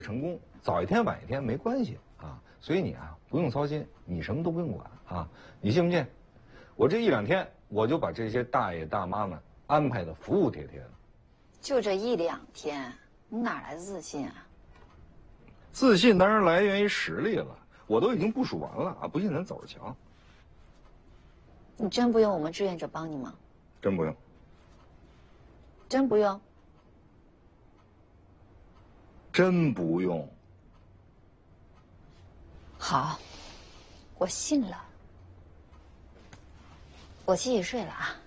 成功，早一天晚一天没关系啊。所以你啊不用操心，你什么都不用管啊。你信不信？我这1、2天我就把这些大爷大妈们安排的服服帖帖的。 就这1、2天，你哪来的自信啊？ 自信当然来源于实力了，我都已经部署完了啊！不信咱走着瞧。 你真不用我们志愿者帮你吗？ 真不用。 真不用。 真不用。 好，我信了。我继续睡了啊。